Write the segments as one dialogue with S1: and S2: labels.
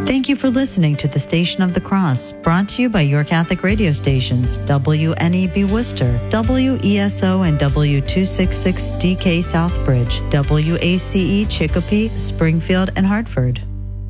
S1: Thank you for listening to the Station of the Cross, brought to you by your Catholic radio stations, WNEB Worcester, WESO and W266DK Southbridge, WACE Chicopee, Springfield, and Hartford.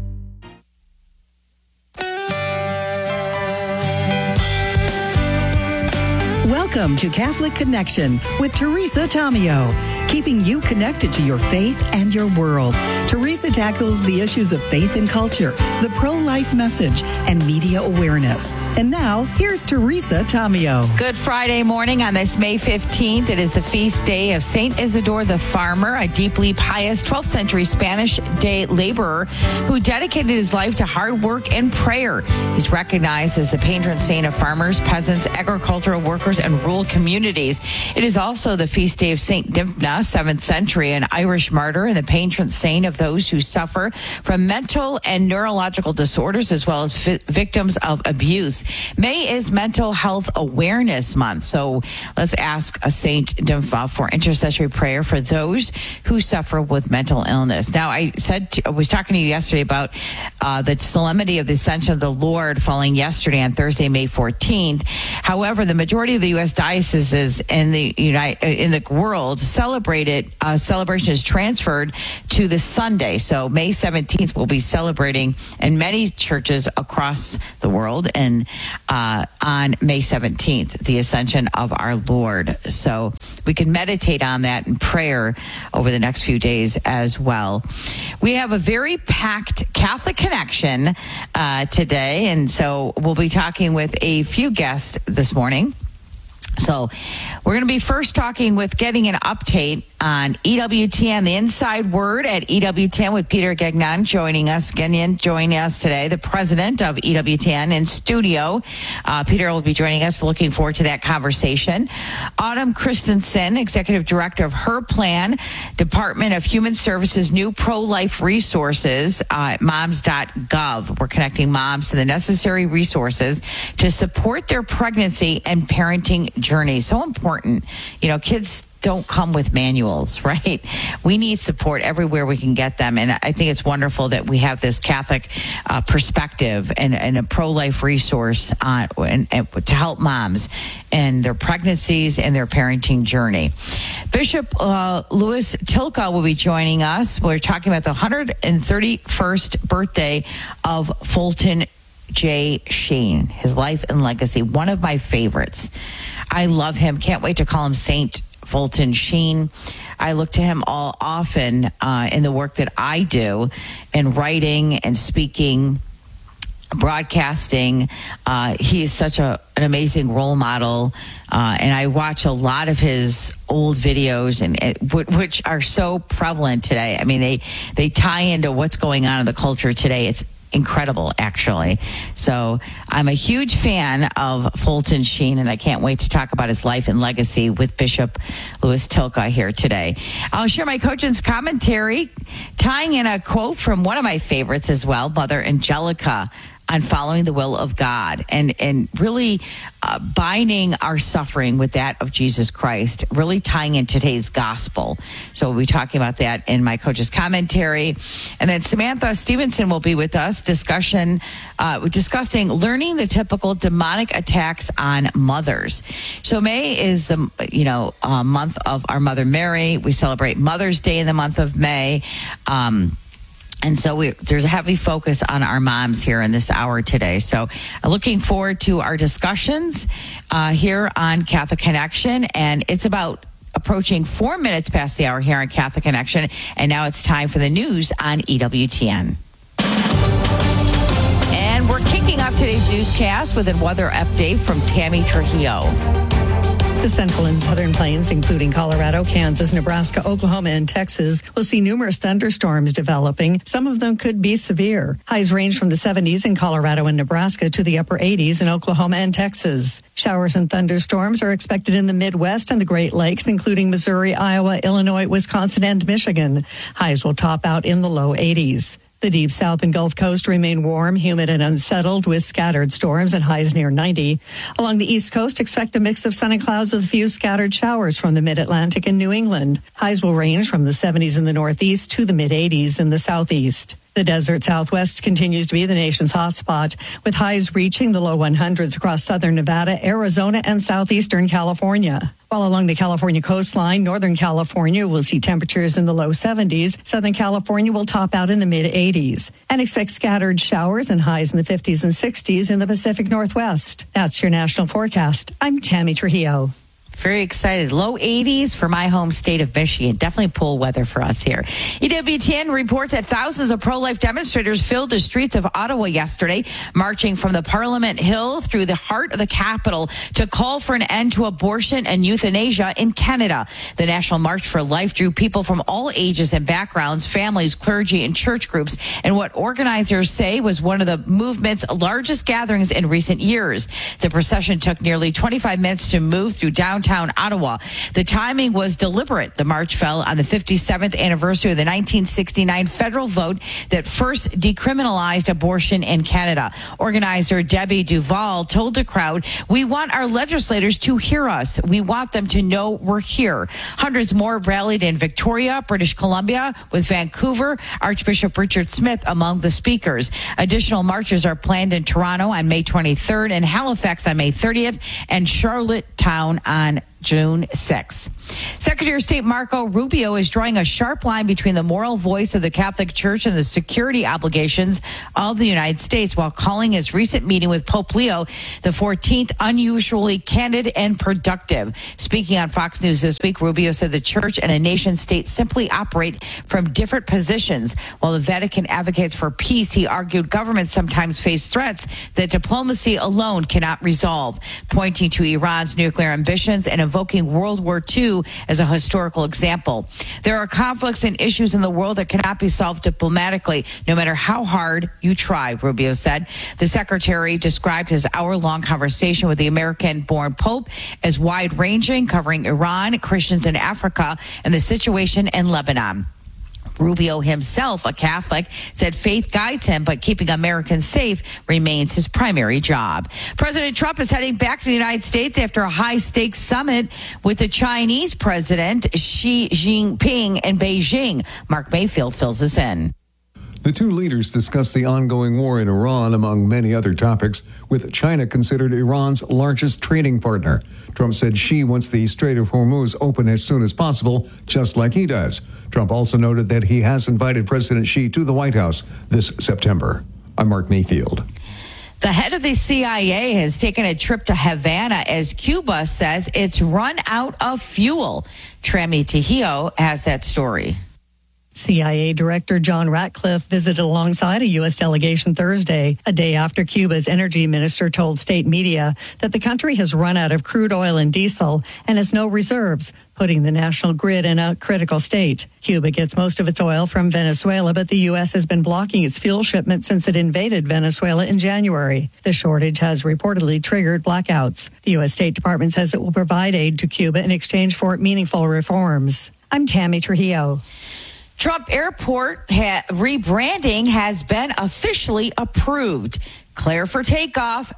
S2: Welcome to Catholic Connection with Teresa Tomeo, keeping you connected to your faith and your world. Teresa tackles the issues of faith and culture, the pro-life message, and media awareness. And now, here's Teresa Tomeo.
S3: Good Friday morning on this May 15th. It is the feast day of St. Isidore the Farmer, a deeply pious 12th century Spanish day laborer who dedicated his life to hard work and prayer. He's recognized as the patron saint of farmers, peasants, agricultural workers, and rural communities. It is also the feast day of St. Dymphna, 7th century, an Irish martyr and the patron saint of those who suffer from mental and neurological disorders as well as victims of abuse. May is Mental Health Awareness Month, so let's ask St. Dymphna for intercessory prayer for those who suffer with mental illness. Now, I was talking to you yesterday about the solemnity of the Ascension of the Lord falling yesterday on Thursday, May 14th. However, the majority of the U.S. dioceses in the world celebrated. Celebration is transferred to the Sunday, so May 17th we'll be celebrating in many churches across the world, and on May 17th, the Ascension of our Lord. So we can meditate on that in prayer over the next few days as well. We have a very packed Catholic Connection today, and so we'll be talking with a few guests this morning. So we're going to be first talking with getting an update on EWTN, the inside word at EWTN with Peter Gagnon joining us today, the president of EWTN in studio. Peter will be joining us. We're looking forward to that conversation. Autumn Christensen, executive director of Her Plan, Department of Human Services, new pro-life resources, moms.gov. We're connecting moms to the necessary resources to support their pregnancy and parenting journey. So important. Kids don't come with manuals, right? We need support everywhere we can get them. And I think it's wonderful that we have this Catholic perspective and a pro-life resource and to help moms in their pregnancies and their parenting journey. Bishop Louis Tilka will be joining us. We're talking about the 131st birthday of Fulton J. Sheen, his life and legacy, one of my favorites. I love him. Can't wait to call him Saint Fulton Sheen. I look to him often in the work that I do in writing and speaking, broadcasting. He is such an amazing role model, and I watch a lot of his old videos, which are so prevalent today. I mean, they tie into what's going on in the culture today. It's incredible, actually. So I'm a huge fan of Fulton Sheen, and I can't wait to talk about his life and legacy with Bishop Louis Tilka here today. I'll share my coach's commentary, tying in a quote from one of my favorites as well, Mother Angelica, on following the will of God and really binding our suffering with that of Jesus Christ, really tying in today's gospel. So we'll be talking about that in my coach's commentary. And then Samantha Stevenson will be with us discussing learning the typical demonic attacks on mothers. So May is the month of our Mother Mary. We celebrate Mother's Day in the month of May. And so there's a heavy focus on our moms here in this hour today. So looking forward to our discussions here on Catholic Connection. And it's about approaching 4 minutes past the hour here on Catholic Connection. And now it's time for the news on EWTN. And we're kicking off today's newscast with a weather update from Tammy Trujillo.
S2: The Central and Southern Plains, including Colorado, Kansas, Nebraska, Oklahoma, and Texas, will see numerous thunderstorms developing. Some of them could be severe. Highs range from the 70s in Colorado and Nebraska to the upper 80s in Oklahoma and Texas. Showers and thunderstorms are expected in the Midwest and the Great Lakes, including Missouri, Iowa, Illinois, Wisconsin, and Michigan. Highs will top out in the low 80s. The Deep South and Gulf Coast remain warm, humid, and unsettled with scattered storms and highs near 90. Along the East Coast, expect a mix of sun and clouds with a few scattered showers from the Mid-Atlantic and New England. Highs will range from the 70s in the Northeast to the mid-80s in the Southeast. The desert Southwest continues to be the nation's hotspot, with highs reaching the low 100s across southern Nevada, Arizona, and southeastern California. While along the California coastline, Northern California will see temperatures in the low 70s. Southern California will top out in the mid-80s. And expect scattered showers and highs in the 50s and 60s in the Pacific Northwest. That's your national forecast. I'm Tammy Trujillo.
S3: Very excited. Low 80s for my home state of Michigan. Definitely pool weather for us here. EWTN reports that thousands of pro-life demonstrators filled the streets of Ottawa yesterday, marching from the Parliament Hill through the heart of the capital to call for an end to abortion and euthanasia in Canada. The National March for Life drew people from all ages and backgrounds, families, clergy, and church groups, and what organizers say was one of the movement's largest gatherings in recent years. The procession took nearly 25 minutes to move through downtown Ottawa. The timing was deliberate. The march fell on the 57th anniversary of the 1969 federal vote that first decriminalized abortion in Canada. Organizer Debbie Duval told the crowd, "We want our legislators to hear us. We want them to know we're here." Hundreds more rallied in Victoria, British Columbia, with Vancouver, Archbishop Richard Smith among the speakers. Additional marches are planned in Toronto on May 23rd, and Halifax on May 30th, and Charlottetown on June 6th. Secretary of State Marco Rubio is drawing a sharp line between the moral voice of the Catholic Church and the security obligations of the United States, while calling his recent meeting with Pope Leo the 14th unusually candid and productive. Speaking on Fox News this week, Rubio said the Church and a nation state simply operate from different positions. While the Vatican advocates for peace, he argued governments sometimes face threats that diplomacy alone cannot resolve, pointing to Iran's nuclear ambitions and invoking World War II as a historical example. There are conflicts and issues in the world that cannot be solved diplomatically, no matter how hard you try, Rubio said. The secretary described his hour-long conversation with the American-born Pope as wide-ranging, covering Iran, Christians in Africa, and the situation in Lebanon. Rubio himself, a Catholic, said faith guides him, but keeping Americans safe remains his primary job. President Trump is heading back to the United States after a high-stakes summit with the Chinese president Xi Jinping in Beijing. Mark Mayfield fills us in.
S4: The two leaders discussed the ongoing war in Iran, among many other topics, with China considered Iran's largest trading partner. Trump said Xi wants the Strait of Hormuz open as soon as possible, just like he does. Trump also noted that he has invited President Xi to the White House this September. I'm Mark Mayfield.
S3: The head of the CIA has taken a trip to Havana as Cuba says it's run out of fuel. Tammy Trujillo has that story.
S2: CIA Director John Ratcliffe visited alongside a U.S. delegation Thursday, a day after Cuba's energy minister told state media that the country has run out of crude oil and diesel and has no reserves, putting the national grid in a critical state. Cuba gets most of its oil from Venezuela, but the U.S. has been blocking its fuel shipments since it invaded Venezuela in January. The shortage has reportedly triggered blackouts. The U.S. State Department says it will provide aid to Cuba in exchange for meaningful reforms. I'm Tammy Trujillo.
S3: Trump Airport rebranding has been officially approved. Clear for takeoff.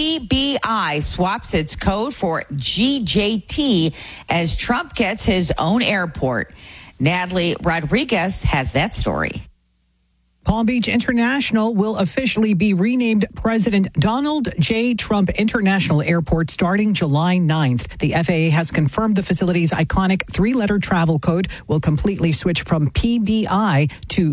S3: PBI swaps its code for GJT as Trump gets his own airport. Natalie Rodriguez has that story.
S5: Palm Beach International will officially be renamed President Donald J. Trump International Airport starting July 9th. The FAA has confirmed the facility's iconic three-letter travel code will completely switch from PBI to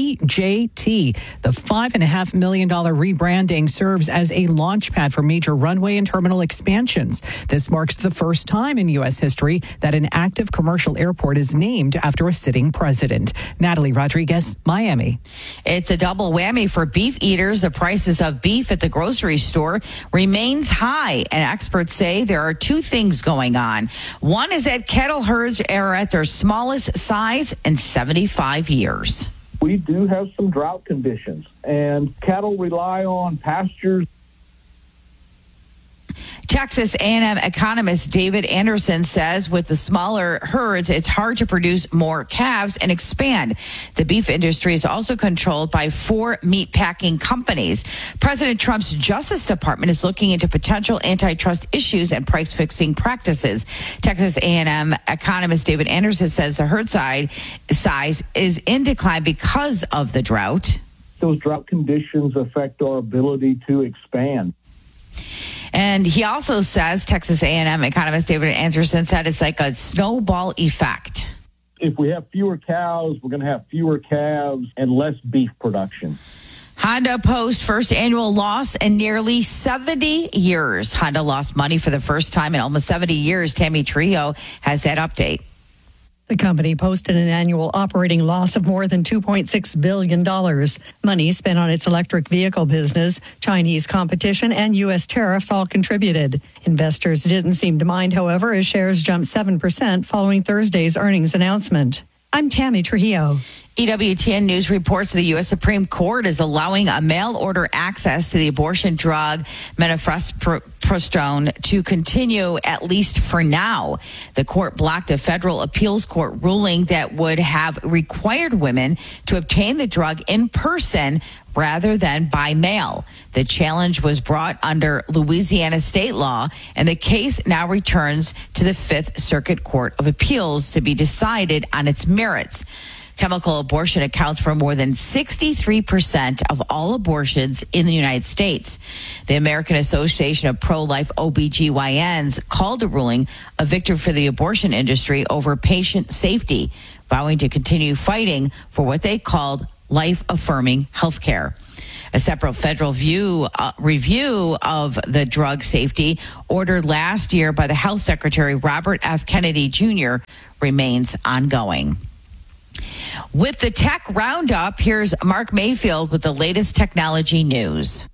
S5: DJT. The $5.5 million rebranding serves as a launchpad for major runway and terminal expansions. This marks the first time in U.S. history that an active commercial airport is named after a sitting president. Natalie Rodriguez, Miami.
S3: It's a double whammy for beef eaters. The prices of beef at the grocery store remains high, and experts say there are two things going on. One is that cattle herds are at their smallest size in 75 years.
S6: We do have some drought conditions, and cattle rely on pastures.
S3: Texas A&M economist David Anderson says with the smaller herds, it's hard to produce more calves and expand. The beef industry is also controlled by 4 meat packing companies. President Trump's Justice Department is looking into potential antitrust issues and price-fixing practices. Texas A&M economist David Anderson says the herd size is in decline because of the drought.
S6: those drought conditions affect our ability to expand.
S3: And he also says, Texas A&M economist David Anderson said it's like a snowball effect.
S6: If we have fewer cows, we're going to have fewer calves and less beef production.
S3: Honda posts first annual loss in nearly 70 years. Honda lost money for the first time in almost 70 years. Tammy Trujillo has that update.
S2: The company posted an annual operating loss of more than $2.6 billion. Money spent on its electric vehicle business, Chinese competition, and U.S. tariffs all contributed. Investors didn't seem to mind, however, as shares jumped 7% following Thursday's earnings announcement. I'm Tammy Trujillo.
S3: EWTN News reports the U.S. Supreme Court is allowing a mail-order access to the abortion drug mifepristone to continue, at least for now. The court blocked a federal appeals court ruling that would have required women to obtain the drug in person rather than by mail. The challenge was brought under Louisiana state law, and the case now returns to the Fifth Circuit Court of Appeals to be decided on its merits. Chemical abortion accounts for more than 63% of all abortions in the United States. The American Association of Pro-Life OBGYNs called the ruling a victory for the abortion industry over patient safety, vowing to continue fighting for what they called life-affirming health care. A separate federal review of the drug safety ordered last year by the Health Secretary Robert F. Kennedy Jr. remains ongoing. With the Tech Roundup, here's Mark Mayfield with the latest technology news.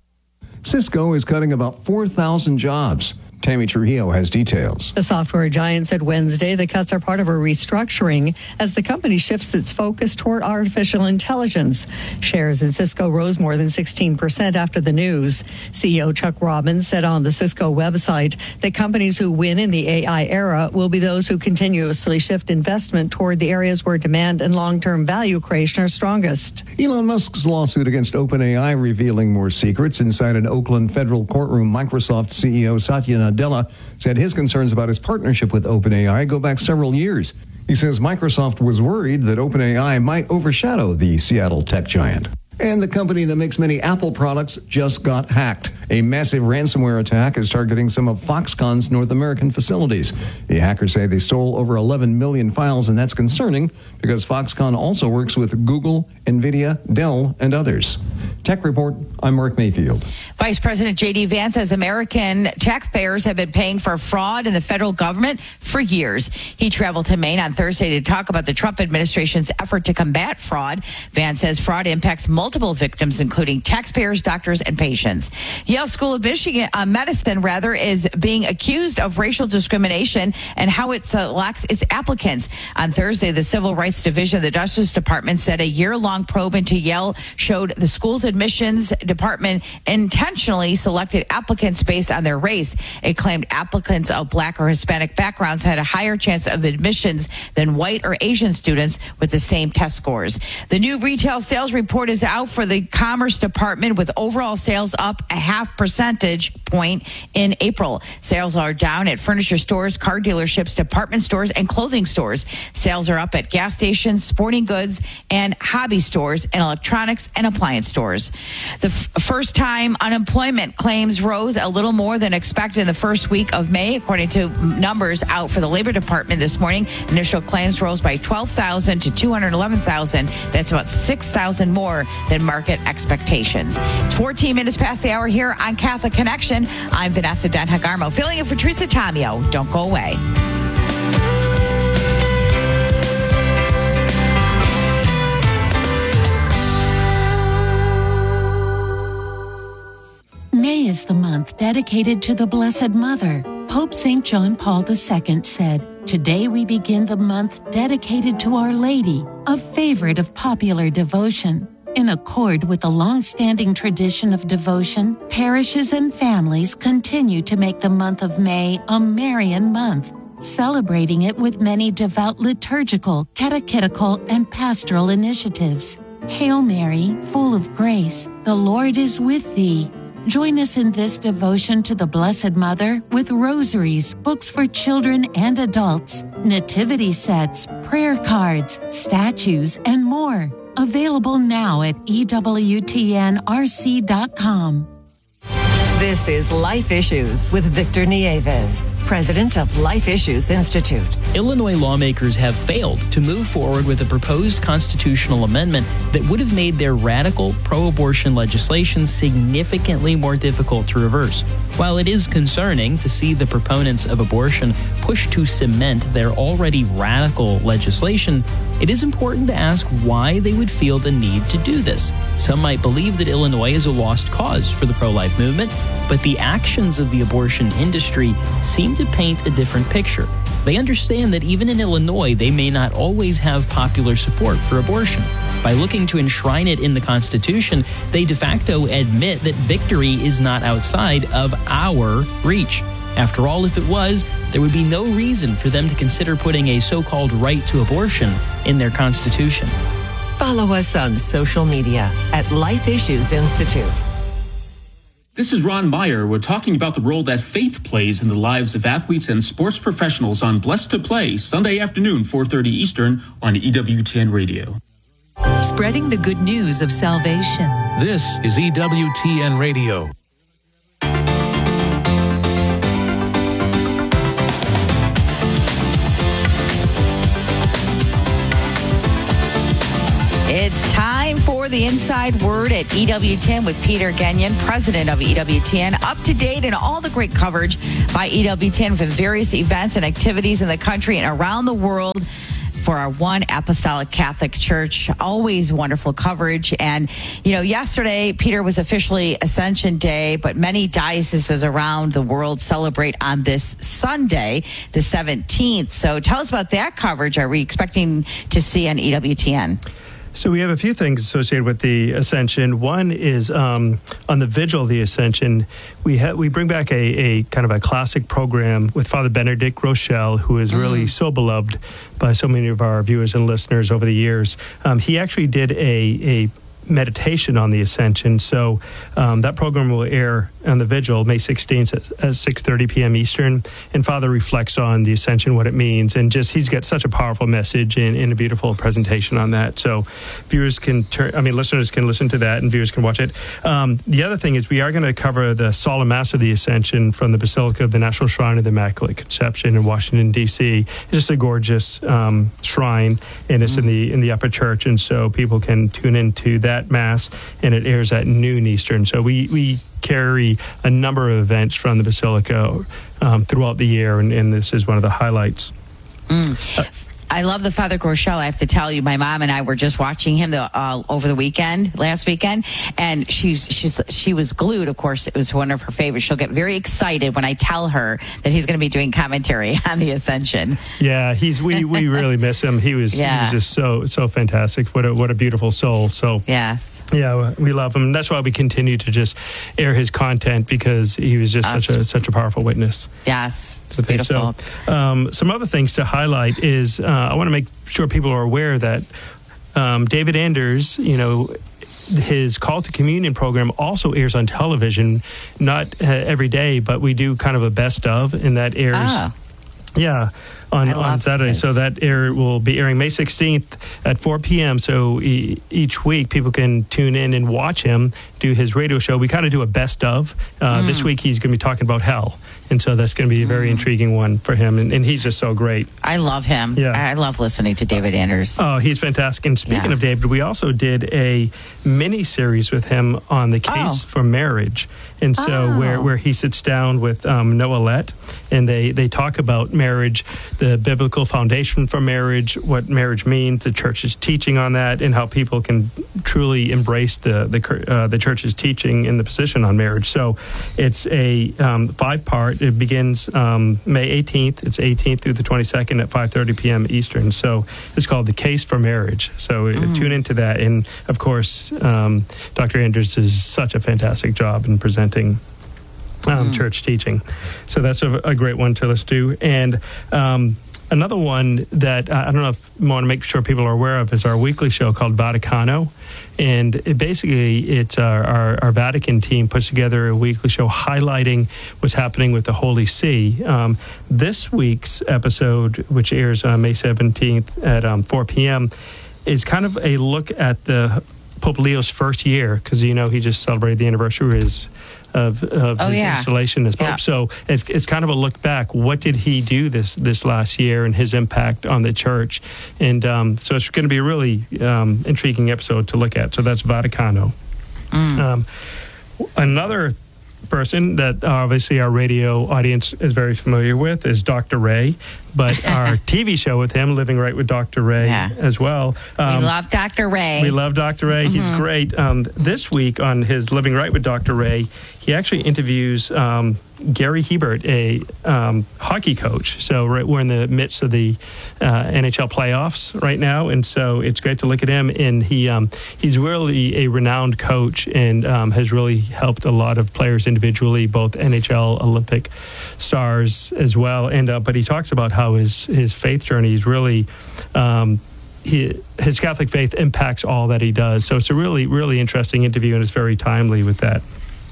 S4: Cisco is cutting about 4,000 jobs. Tammy Trujillo has details.
S2: The software giant said Wednesday the cuts are part of a restructuring as the company shifts its focus toward artificial intelligence. Shares in Cisco rose more than 16% after the news. CEO Chuck Robbins said on the Cisco website that companies who win in the AI era will be those who continuously shift investment toward the areas where demand and long-term value creation are strongest.
S4: Elon Musk's lawsuit against OpenAI revealing more secrets. Inside an Oakland federal courtroom, Microsoft CEO Satya Nadella said his concerns about his partnership with OpenAI go back several years. He says Microsoft was worried that OpenAI might overshadow the Seattle tech giant. And the company that makes many Apple products just got hacked. A massive ransomware attack is targeting some of Foxconn's North American facilities. The hackers say they stole over 11 million files, and that's concerning because Foxconn also works with Google, NVIDIA, Dell, and others. Tech Report, I'm Mark Mayfield.
S3: Vice President J.D. Vance says American taxpayers have been paying for fraud in the federal government for years. He traveled to Maine on Thursday to talk about the Trump administration's effort to combat fraud. Vance says fraud impacts multiple victims, including taxpayers, doctors, and patients. Yale School of Medicine is being accused of racial discrimination and how it selects its applicants. On Thursday, the Civil Rights Division of the Justice Department said a year-long probe into Yale showed the school's admissions department intentionally selected applicants based on their race. It claimed applicants of Black or Hispanic backgrounds had a higher chance of admissions than white or Asian students with the same test scores. The new retail sales report is out for the Commerce Department, with overall sales up 0.5 percentage point in April. Sales are down at furniture stores, car dealerships, department stores, and clothing stores. Sales are up at gas stations, sporting goods, and hobby stores, and electronics and appliance stores. The first-time unemployment claims rose a little more than expected in the first week of May, according to numbers out for the Labor Department this morning. Initial claims rose by 12,000 to 211,000. That's about 6,000 more than market expectations. It's 14 minutes past the hour here on Catholic Connection. I'm Vanessa Denhagarmo, filling in for Teresa Tomeo. Don't go away.
S7: May is the month dedicated to the Blessed Mother. Pope St. John Paul II said, "Today we begin the month dedicated to Our Lady, a favorite of popular devotion." In accord with the long-standing tradition of devotion, parishes and families continue to make the month of May a Marian month, celebrating it with many devout liturgical, catechetical, and pastoral initiatives. Hail Mary, full of grace, the Lord is with thee. Join us in this devotion to the Blessed Mother with rosaries, books for children and adults, nativity sets, prayer cards, statues, and more. Available now at EWTNRC.com.
S8: This is Life Issues with Victor Nieves, president of Life Issues Institute.
S9: Illinois lawmakers have failed to move forward with a proposed constitutional amendment that would have made their radical pro-abortion legislation significantly more difficult to reverse. While it is concerning to see the proponents of abortion push to cement their already radical legislation, it is important to ask why they would feel the need to do this. Some might believe that Illinois is a lost cause for the pro-life movement, but the actions of the abortion industry seem to paint a different picture. They understand that even in Illinois, they may not always have popular support for abortion. By looking to enshrine it in the Constitution, they de facto admit that victory is not outside of our reach. After all, if it was, there would be no reason for them to consider putting a so-called right to abortion in their Constitution.
S8: Follow us on social media at Life Issues Institute.
S10: This is Ron Meyer. We're talking about the role that faith plays in the lives of athletes and sports professionals on Blessed to Play, Sunday afternoon, 4:30 Eastern on EWTN Radio.
S11: Spreading the good news of salvation.
S12: This is EWTN Radio.
S3: It's time for the Inside Word at EWTN with Peter Gagnon, president of EWTN. Up to date and all the great coverage by EWTN for various events and activities in the country and around the world for our One Apostolic Catholic Church. Always wonderful coverage. And, yesterday, Peter, was officially Ascension Day, but many dioceses around the world celebrate on this Sunday, the 17th. So tell us about that coverage. Are we expecting to see on EWTN?
S13: So we have a few things associated with the Ascension. One is on the Vigil of the Ascension, we bring back a kind of a classic program with Father Benedict Rochelle, who is really so beloved by so many of our viewers and listeners over the years. He actually did a meditation on the Ascension. So that program will air on the Vigil, May 16th at 6:30 p.m. Eastern. And Father reflects on the Ascension, what it means, and he's got such a powerful message and a beautiful presentation on that. So listeners can listen to that and viewers can watch it. The other thing is we are going to cover the Solemn Mass of the Ascension from the Basilica of the National Shrine of the Immaculate Conception in Washington, D.C. It's just a gorgeous shrine, and it's in the upper church, and so people can tune into that Mass, and it airs at noon Eastern. So we carry a number of events from the Basilica throughout the year, and this is one of the highlights.
S3: I love the Father Rochelle. I have to tell you, my mom and I were just watching him over the last weekend, and she was glued. Of course, it was one of her favorites. She'll get very excited when I tell her that he's going to be doing commentary on the Ascension.
S13: Yeah, we really miss him. He was just so fantastic. What a beautiful soul. So
S3: yes.
S13: Yeah, we love him. That's why we continue to just air his content, because he was just such a powerful witness.
S3: Yes. Beautiful.
S13: So, some other things to highlight is I want to make sure people are aware that David Anders, his Call to Communion program also airs on television, not every day, but we do kind of a best of, and that airs. On Saturday. This. So that will be airing May 16th at 4 p.m. So each week people can tune in and watch him do his radio show. We kind of do a best of. This week he's going to be talking about hell. And so that's going to be a very intriguing one for him. And he's just so great.
S3: I love him. Yeah. I love listening to David Anders.
S13: Oh, he's fantastic. And speaking of David, we also did a mini-series with him on the case for marriage. And so where he sits down with Noah Lett, and they talk about marriage, the biblical foundation for marriage, what marriage means, the church's teaching on that, and how people can truly embrace the church's teaching in the position on marriage. So it's a 5-part. It begins May 18th. It's 18th through the 22nd at 5:30 p.m. Eastern. So it's called The Case for Marriage. So tune into that. And, of course, Dr. Anders does such a fantastic job in presenting church teaching. So that's a great one to listen to. And another one that I don't know if I want to make sure people are aware of is our weekly show called Vaticano. And it's our Vatican team puts together a weekly show highlighting what's happening with the Holy See. This week's episode, which airs on May 17th at 4 p.m., is kind of a look at the Pope Leo's first year, because he just celebrated the anniversary of his installation as Pope. Yeah. So it's kind of a look back. What did he do this last year and his impact on the church? And so it's going to be a really intriguing episode to look at. So that's Vaticano. Another person that obviously our radio audience is very familiar with is Dr. Ray, but our TV show with him, Living Right with Dr. Ray, as well.
S3: We love Dr. Ray.
S13: We love Dr. Ray. He's great. This week on his Living Right with Dr. Ray, he actually interviews Gary Hebert, a hockey coach. So we're in the midst of the NHL playoffs right now, and so it's great to look at him. And he's really a renowned coach and has really helped a lot of players individually, both NHL, Olympic stars as well. And but he talks about how his faith journey is really his Catholic faith impacts all that he does. So it's a really, really interesting interview, and it's very timely with that.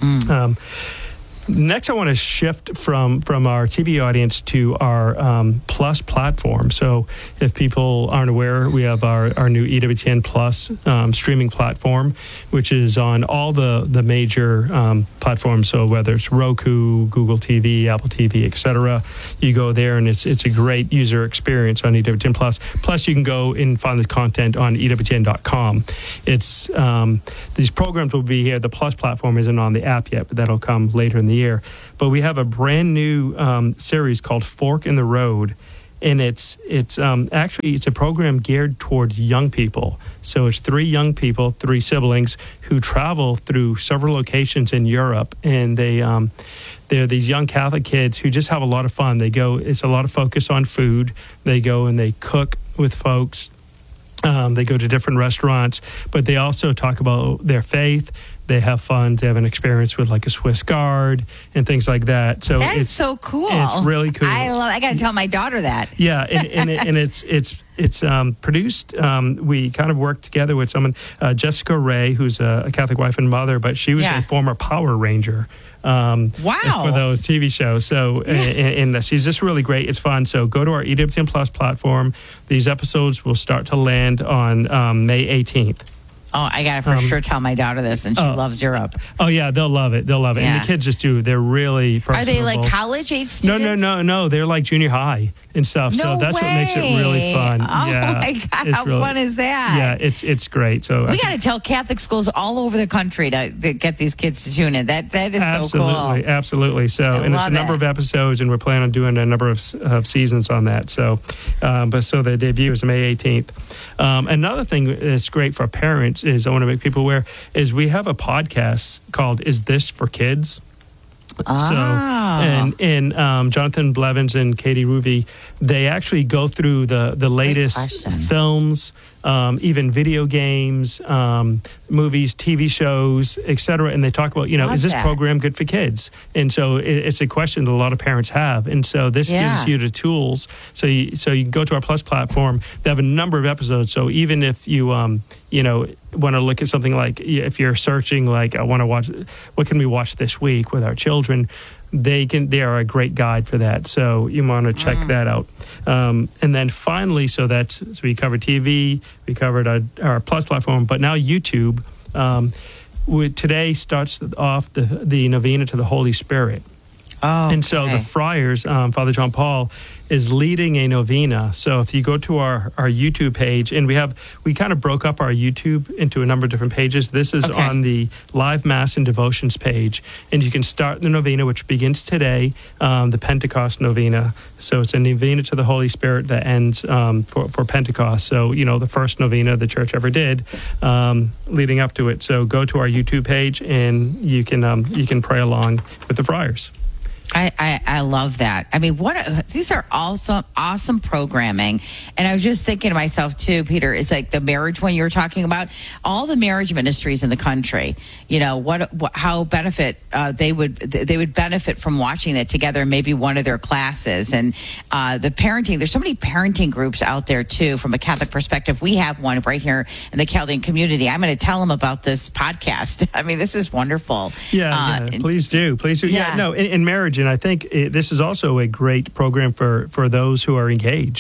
S13: Next, I want to shift from our TV audience to our Plus platform. So if people aren't aware, we have our new EWTN Plus streaming platform, which is on all the major platforms. So whether it's Roku, Google TV, Apple TV, etc., you go there, and it's a great user experience on EWTN Plus. Plus, you can go and find the content on EWTN.com. It's these programs will be here. The Plus platform isn't on the app yet, but that'll come later in the year. But we have a brand new series called Fork in the Road, and it's actually a program geared towards young people. So it's 3 young people, 3 siblings who travel through several locations in Europe, and they're these young Catholic kids who just have a lot of fun. It's a lot of focus on food. They go and they cook with folks. They go to different restaurants, but they also talk about their faith. They have fun. They have an experience with like a Swiss Guard and things like that. So
S3: it's so cool.
S13: It's really cool.
S3: I got to tell my daughter that.
S13: Yeah, and it's produced. We kind of worked together with someone, Jessica Ray, who's a Catholic wife and mother, but she was a former Power Ranger.
S3: Wow!
S13: For those TV shows. So and she's just really great. It's fun. So go to our EWTN Plus platform. These episodes will start to land on May 18th.
S3: Oh, I got to for sure tell my daughter this, and she loves Europe.
S13: Oh, yeah, they'll love it. They'll love it. Yeah. And the kids just do. They're really personable.
S3: Are they like college-age students?
S13: No. They're like junior high and stuff. So that's what makes it really fun.
S3: Oh, my God. How fun is that?
S13: Yeah, it's great. So
S3: we got to tell Catholic schools all over the country to get these kids to tune in. That is so cool.
S13: Absolutely. So, and it's a number of episodes, and we're planning on doing a number of seasons on that. So, so the debut is May 18th. Another thing that's great for parents is, I want to make people aware, is we have a podcast called Is This for Kids? So, and Jonathan Blevins and Katie Ruby, they actually go through the latest films, even video games, movies, TV shows, etc. And they talk about, is this program good for kids? And so it's a question that a lot of parents have. And so this gives you the tools. So you can go to our Plus platform. They have a number of episodes. So even if you, want to look at something like, if you're searching, like, I want to watch, what can we watch this week with our children? They are a great guide for that. So you want to check that out. And then finally, so we covered TV, we covered our Plus platform, but now YouTube. Today starts off the novena to the Holy Spirit.
S3: Oh,
S13: and so the friars, Father John Paul, is leading a novena. So if you go to our YouTube page, and we kind of broke up our YouTube into a number of different pages. This is on the Live Mass and Devotions page. And you can start the novena, which begins today, the Pentecost novena. So it's a novena to the Holy Spirit that ends for Pentecost. So, the first novena the church ever did leading up to it. So go to our YouTube page, and you can pray along with the friars.
S3: I love that. I mean, these are awesome programming. And I was just thinking to myself too, Peter, it's like the marriage one you were talking about, all the marriage ministries in the country, how they would benefit from watching that together, maybe one of their classes. And the parenting, there's so many parenting groups out there too, from a Catholic perspective. We have one right here in the Chaldean community. I'm going to tell them about this podcast. I mean, this is wonderful.
S13: Yeah, please do. Yeah, no, in marriage. And I think this is also a great program for those who are engaged.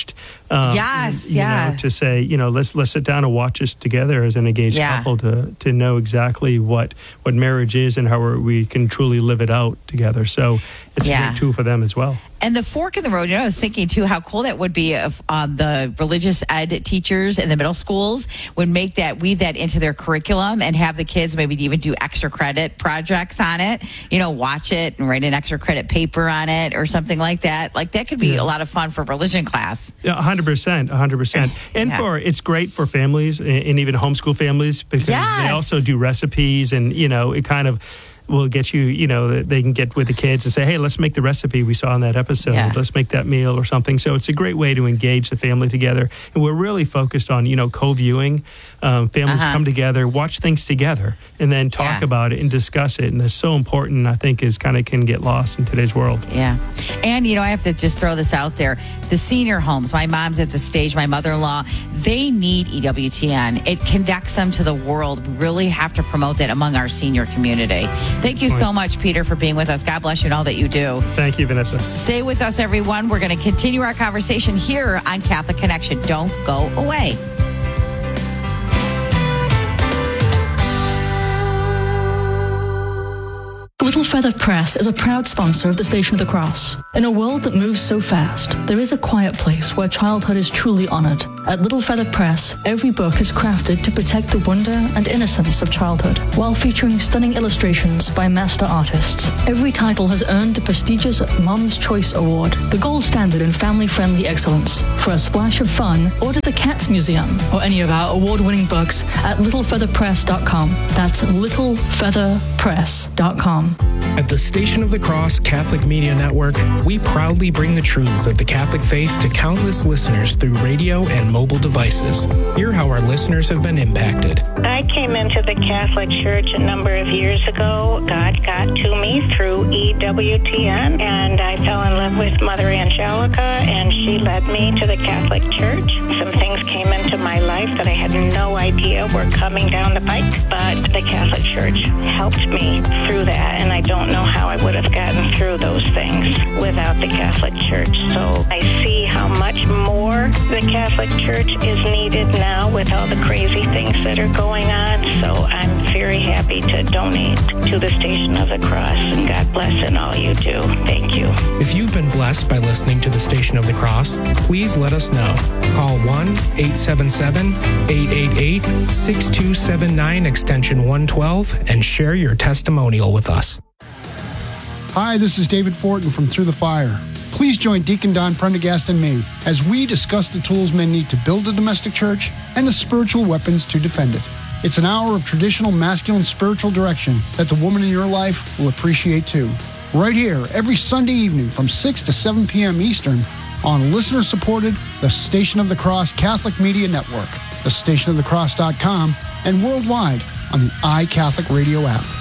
S13: To say, let's sit down and watch this together as an engaged couple to know exactly what marriage is and how we can truly live it out together. So it's a great tool for them as well.
S3: And the fork in the road, I was thinking, too, how cool that would be if the religious ed teachers in the middle schools would weave that into their curriculum and have the kids maybe even do extra credit projects on it, watch it and write an extra credit paper on it or something like that. Like, that could be a lot of fun for religion class.
S13: Yeah, 100%. And it's great for families and even homeschool families because they also do recipes and, it kind of will get you, they can get with the kids and say, hey, let's make the recipe we saw in that episode. Yeah. Let's make that meal or something. So it's a great way to engage the family together. And we're really focused on, co-viewing. Families come together, watch things together, and then talk about it and discuss it. And that's so important, I think, can get lost in today's world.
S3: Yeah. And, I have to just throw this out there. The senior homes, my mom's at the stage, my mother-in-law, they need EWTN. It connects them to the world. We really have to promote that among our senior community. Thank you so much, Peter, for being with us. God bless you and all that you do.
S13: Thank you, Vanessa.
S3: Stay with us, everyone. We're going to continue our conversation here on Catholic Connection. Don't go away.
S14: Little Feather Press is a proud sponsor of the Station of the Cross. In a world that moves so fast, there is a quiet place where childhood is truly honored. At Little Feather Press, every book is crafted to protect the wonder and innocence of childhood, while featuring stunning illustrations by master artists. Every title has earned the prestigious Mom's Choice Award, the gold standard in family-friendly excellence. For a splash of fun, order the Cats Museum or any of our award-winning books at littlefeatherpress.com. That's littlefeatherpress.com.
S15: At the Station of the Cross Catholic Media Network, we proudly bring the truths of the Catholic faith to countless listeners through radio and mobile devices. Hear how our listeners have been impacted.
S16: I came into the Catholic Church a number of years ago. God got to me through EWTN, and I fell in love with Mother Angelica, and she led me to the Catholic Church. Some things came into my life that I had no idea were coming down the pike, but the Catholic Church helped me through that, and I don't know how I would have gotten through those things without the Catholic Church. So I see how much more the Catholic Church is needed now with all the crazy things that are going on. So I'm very happy to donate to the Station of the Cross, and God bless in all you do. Thank you.
S15: If you've been blessed by listening to the Station of the Cross, please let us know. Call 1-877-888-6279 extension 112 and share your testimonial with us.
S17: Hi, this is David Fortin from Through the Fire. Please join Deacon Don Prendergast and me as we discuss the tools men need to build a domestic church and the spiritual weapons to defend it. It's an hour of traditional masculine spiritual direction that the woman in your life will appreciate too. Right here, every Sunday evening from 6 to 7 p.m. Eastern on listener-supported The Station of the Cross Catholic Media Network, thestationofthecross.com, and worldwide on the iCatholic Radio app.